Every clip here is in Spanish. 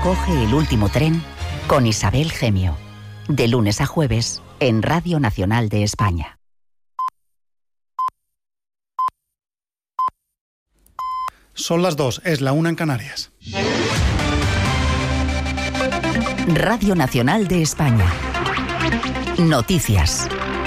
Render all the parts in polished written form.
Coge el último tren con Isabel Gemio. De lunes a jueves en Radio Nacional de España. Son las 2, es la 1 en Canarias. Radio Nacional de España. Noticias.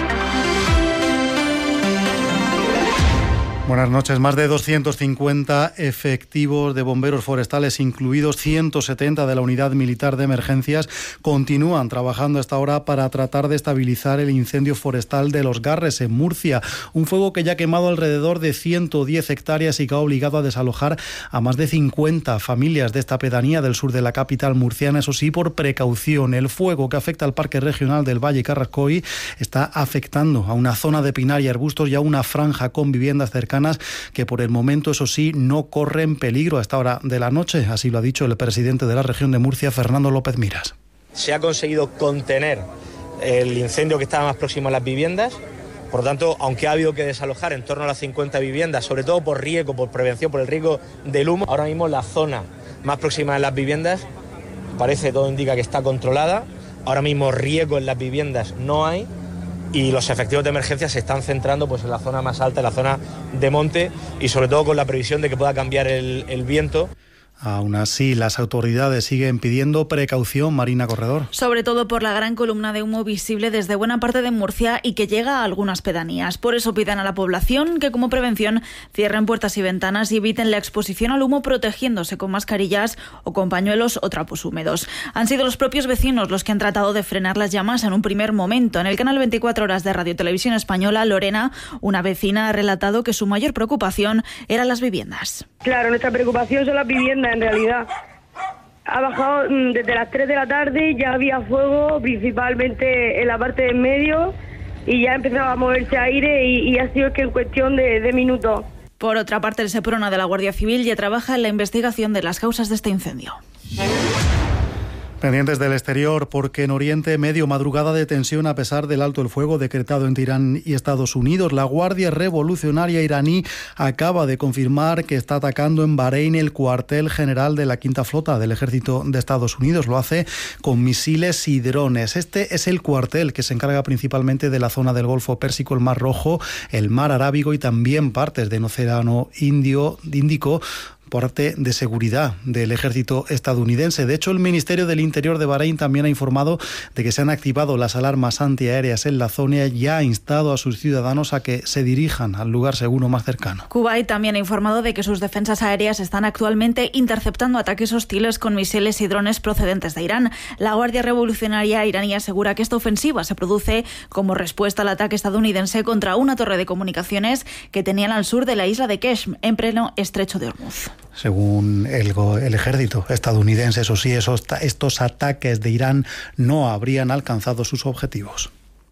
Buenas noches. Más de 250 efectivos de bomberos forestales, incluidos 170 de la Unidad Militar de Emergencias, continúan trabajando a esta hora para tratar de estabilizar el incendio forestal de Los Garres, en Murcia. Un fuego que ya ha quemado alrededor de 110 hectáreas y que ha obligado a desalojar a más de 50 familias de esta pedanía del sur de la capital murciana, eso sí, por precaución. El fuego que afecta al Parque Regional del Valle Carrascoy está afectando a una zona de pinar y arbustos y a una franja con viviendas cercanas que por el momento, eso sí, no corren peligro a esta hora de la noche. Así lo ha dicho el presidente de la región de Murcia, Fernando López Miras. Se ha conseguido contener el incendio que estaba más próximo a las viviendas. Por lo tanto, aunque ha habido que desalojar en torno a las 50 viviendas, sobre todo por riesgo, por prevención, por el riesgo del humo, ahora mismo la zona más próxima a las viviendas parece, todo indica que está controlada. Ahora mismo riesgo en las viviendas no hay. Y los efectivos de emergencia se están centrando pues en la zona más alta, en la zona de monte, y sobre todo con la previsión de que pueda cambiar el viento. Aún así, las autoridades siguen pidiendo precaución. Marina Corredor. Sobre todo por la gran columna de humo visible desde buena parte de Murcia y que llega a algunas pedanías. Por eso piden a la población que, como prevención, cierren puertas y ventanas y eviten la exposición al humo protegiéndose con mascarillas o con pañuelos o trapos húmedos. Han sido los propios vecinos los que han tratado de frenar las llamas en un primer momento. En el canal 24 Horas de Radio Televisión Española, Lorena, una vecina, ha relatado que su mayor preocupación eran las viviendas. Claro, nuestra preocupación son las viviendas, en realidad. Ha bajado desde las 3 de la tarde, ya había fuego, principalmente en la parte del medio, y ya empezaba a moverse aire y ha sido que en cuestión de minutos. Por otra parte, el Seprona de la Guardia Civil ya trabaja en la investigación de las causas de este incendio. Pendientes del exterior, porque en Oriente Medio, madrugada de tensión a pesar del alto el fuego decretado entre Irán y Estados Unidos. La Guardia Revolucionaria iraní acaba de confirmar que está atacando en Bahrein el cuartel general de la Quinta Flota del Ejército de Estados Unidos. Lo hace con misiles y drones. Este es el cuartel que se encarga principalmente de la zona del Golfo Pérsico, el Mar Rojo, el Mar Arábigo y también partes del Océano Índico, parte de seguridad del ejército estadounidense. De hecho, el Ministerio del Interior de Bahrein también ha informado de que se han activado las alarmas antiaéreas en la zona y ha instado a sus ciudadanos a que se dirijan al lugar seguro más cercano. Kuwait también ha informado de que sus defensas aéreas están actualmente interceptando ataques hostiles con misiles y drones procedentes de Irán. La Guardia Revolucionaria iraní asegura que esta ofensiva se produce como respuesta al ataque estadounidense contra una torre de comunicaciones que tenían al sur de la isla de Qeshm, en pleno estrecho de Hormuz. Según el ejército estadounidense, eso sí, estos ataques de Irán no habrían alcanzado sus objetivos.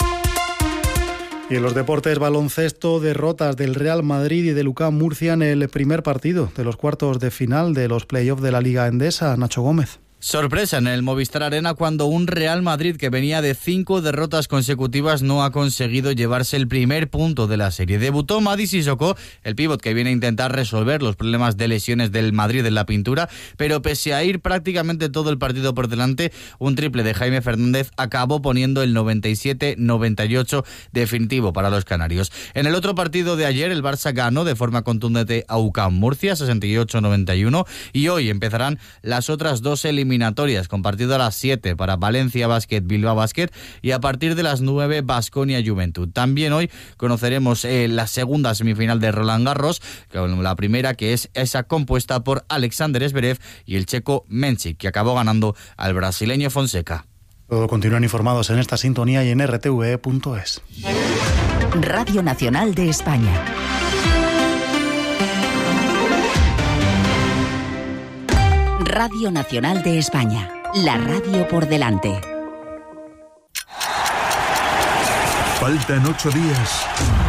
Y en los deportes, baloncesto, derrotas del Real Madrid y del UCAM Murcia en el primer partido de los cuartos de final de los playoffs de la Liga Endesa. Nacho Gómez. Sorpresa en el Movistar Arena cuando un Real Madrid que venía de 5 derrotas consecutivas no ha conseguido llevarse el primer punto de la serie. Debutó Mady Sissoko, el pívot que viene a intentar resolver los problemas de lesiones del Madrid en la pintura, pero pese a ir prácticamente todo el partido por delante, un triple de Jaime Fernández acabó poniendo el 97-98 definitivo para los canarios. En el otro partido de ayer, el Barça ganó de forma contundente a UCAM Murcia, 68-91, y hoy empezarán las otras dos eliminatorias, con partido a las 7 para Valencia Basket, Bilbao Basket, y a partir de las 9 Baskonia Juventud. También hoy conoceremos la segunda semifinal de Roland Garros, la primera, que es esa compuesta por Alexander Zverev y el checo Mensik, que acabó ganando al brasileño Fonseca. Todo continúan informados en esta sintonía y en rtve.es. Radio Nacional de España. Radio Nacional de España, la radio por delante. Faltan 8 días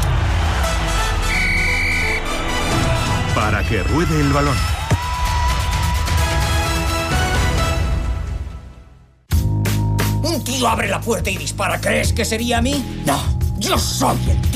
para que ruede el balón. Un tío abre la puerta y dispara. ¿Crees que sería a mí? No, yo soy el tío.